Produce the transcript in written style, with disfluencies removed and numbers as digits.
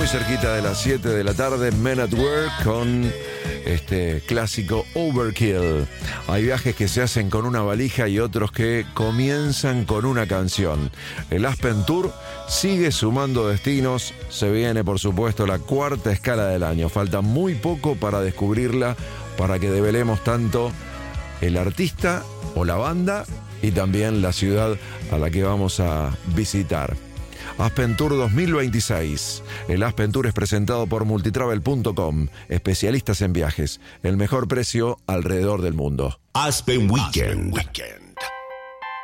muy cerquita de las 7 de la tarde, Men at Work con este clásico Overkill. Hay viajes que se hacen con una valija y otros que comienzan con una canción. El Aspen Tour sigue sumando destinos. Se viene, por supuesto, la cuarta escala del año. Falta muy poco para descubrirla, para que develemos tanto el artista o la banda y también la ciudad a la que vamos a visitar. Aspen Tour 2026. El Aspen Tour es presentado por multitravel.com, especialistas en viajes. El mejor precio alrededor del mundo. Aspen Weekend.